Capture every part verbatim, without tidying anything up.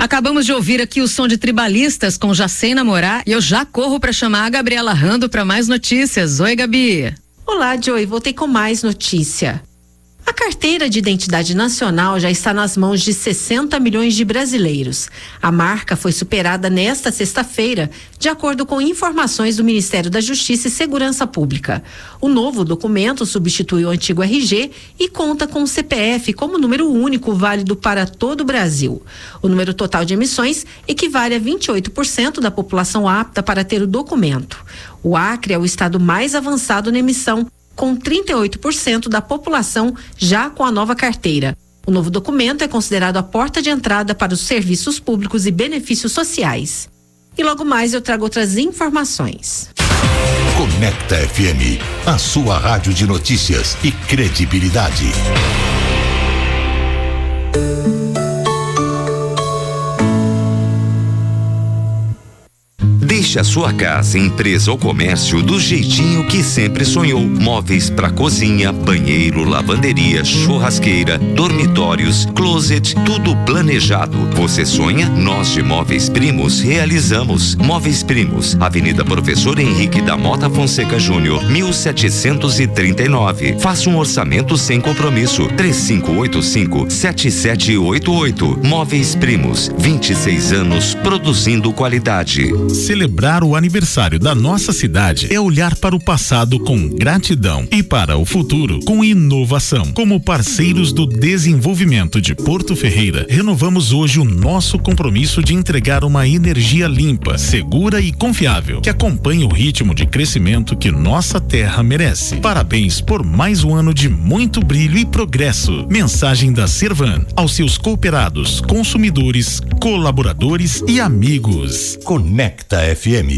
Acabamos de ouvir aqui o som de Tribalistas com Já Sei Namorar e eu já corro para chamar a Gabriela Rando para mais notícias. Oi, Gabi. Olá, Joey. Voltei com mais notícia. A carteira de identidade nacional já está nas mãos de sessenta milhões de brasileiros. A marca foi superada nesta sexta-feira, de acordo com informações do Ministério da Justiça e Segurança Pública. O novo documento substitui o antigo R G e conta com o C P F como número único válido para todo o Brasil. O número total de emissões equivale a vinte e oito por cento da população apta para ter o documento. O Acre é o estado mais avançado na emissão, com trinta e oito por cento da população já com a nova carteira. O novo documento é considerado a porta de entrada para os serviços públicos e benefícios sociais. E logo mais eu trago outras informações. Conecta F M, a sua rádio de notícias e credibilidade. Deixe a sua casa, empresa ou comércio do jeitinho que sempre sonhou. Móveis para cozinha, banheiro, lavanderia, churrasqueira, dormitórios, closet, tudo planejado. Você sonha? Nós de Móveis Primos realizamos. Móveis Primos, Avenida Professor Henrique da Mota Fonseca Júnior, mil setecentos e trinta e nove. Faça um orçamento sem compromisso. três cinco oito cinco, sete sete oito oito. Móveis Primos, vinte e seis anos produzindo qualidade. Celebrar o aniversário da nossa cidade é olhar para o passado com gratidão e para o futuro com inovação. Como parceiros do desenvolvimento de Porto Ferreira, renovamos hoje o nosso compromisso de entregar uma energia limpa, segura e confiável, que acompanhe o ritmo de crescimento que nossa terra merece. Parabéns por mais um ano de muito brilho e progresso. Mensagem da Servan aos seus cooperados, consumidores, colaboradores e amigos. Conecta F M.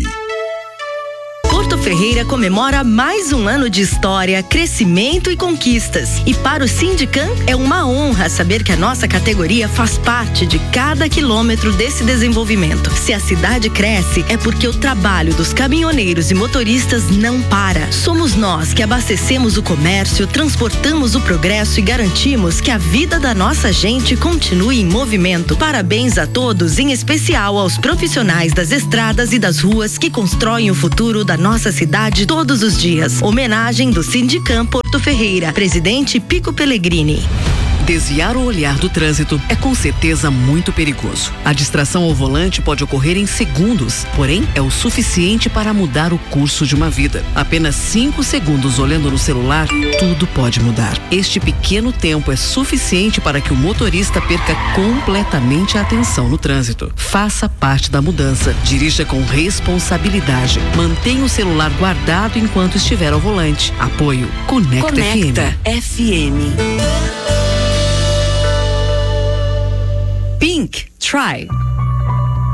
Porto Ferreira comemora mais um ano de história, crescimento e conquistas. E para o Sindicam é uma honra saber que a nossa categoria faz parte de cada quilômetro desse desenvolvimento. Se a cidade cresce, é porque o trabalho dos caminhoneiros e motoristas não para. Somos nós que abastecemos o comércio, transportamos o progresso e garantimos que a vida da nossa gente continue em movimento. Parabéns a todos, em especial aos profissionais das estradas e das ruas que constroem o futuro da nossa cidade todos os dias. Homenagem do Sindicam Porto Ferreira. Presidente Pico Pellegrini. Desviar o olhar do trânsito é com certeza muito perigoso. A distração ao volante pode ocorrer em segundos, porém é o suficiente para mudar o curso de uma vida. Apenas cinco segundos olhando no celular, tudo pode mudar. Este pequeno tempo é suficiente para que o motorista perca completamente a atenção no trânsito. Faça parte da mudança. Dirija com responsabilidade. Mantenha o celular guardado enquanto estiver ao volante. Apoio Conecta, Conecta F M. Pink, Try.